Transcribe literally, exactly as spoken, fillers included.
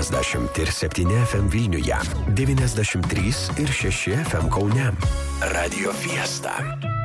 devyniasdešimt ir septyni F M Vilniuje, devyniasdešimt trys ir šeši F M Kaune. Radio Fiesta.